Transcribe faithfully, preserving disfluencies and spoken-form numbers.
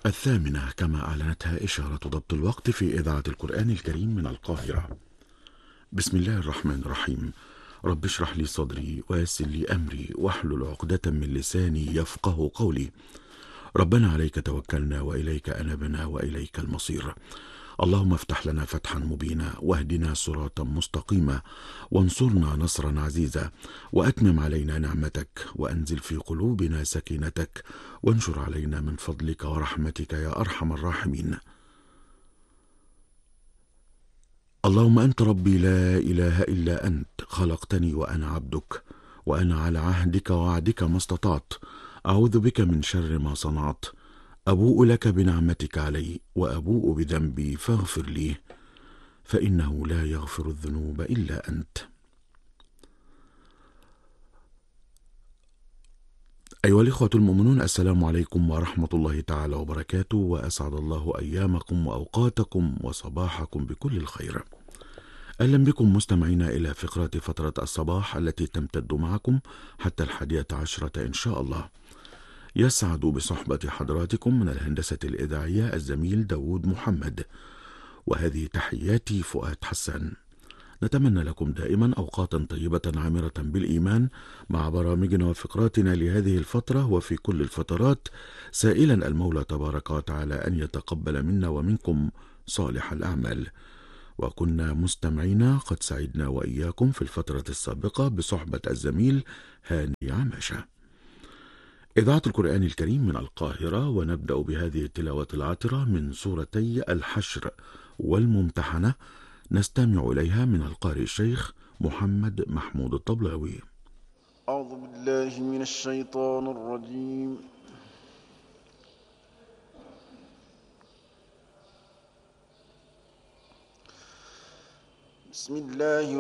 الثامنة كما أعلنتها إشارة ضبط الوقت في إذاعة القرآن الكريم من القاهرة. بسم الله الرحمن الرحيم. رب اشرح لي صدري ويسر لي أمري واحلل عقدة من لساني يفقه قولي. ربنا عليك توكلنا وإليك أنبنا وإليك المصير. اللهم افتح لنا فتحا مبينا واهدنا صراطا مستقيما وانصرنا نصرا عزيزا وأتمم علينا نعمتك وأنزل في قلوبنا سكينتك وانشر علينا من فضلك ورحمتك يا أرحم الراحمين. اللهم أنت ربي لا إله إلا أنت، خلقتني وأنا عبدك وأنا على عهدك ووعدك ما استطعت. أعوذ بك من شر ما صنعت. أبوء لك بنعمتك علي وأبوء بذنبي فاغفر لي، فإنه لا يغفر الذنوب إلا أنت. أيها الإخوة المؤمنون، السلام عليكم ورحمة الله تعالى وبركاته، وأسعد الله أيامكم وأوقاتكم وصباحكم بكل الخير. أهلا بكم مستمعينا إلى فقرة فترة الصباح التي تمتد معكم حتى الحادية عشرة إن شاء الله. يسعد بصحبة حضراتكم من الهندسة الإذاعية الزميل داود محمد، وهذه تحياتي فؤاد حسن. نتمنى لكم دائما أوقاتا طيبة عامرة بالإيمان مع برامجنا وفقراتنا لهذه الفترة وفي كل الفترات، سائلا المولى تبارك وتعالى أن يتقبل منا ومنكم صالح الأعمال. وكنا مستمعين قد سعدنا وإياكم في الفترة السابقة بصحبة الزميل هاني عماشة. إذاعة القرآن الكريم من القاهرة، ونبدأ بهذه التلاوة العطرة من سورتي الحشر والممتحنة، نستمع إليها من القارئ الشيخ محمد محمود الطبلاوي. أعوذ بالله من الشيطان الرجيم. بسم الله